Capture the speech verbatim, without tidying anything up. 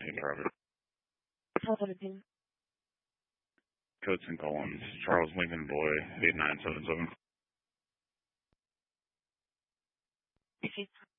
Take care of it. twelve seventeen. Coates and Collins. Charles Lincoln Boy, eight nine seven seven. Okay.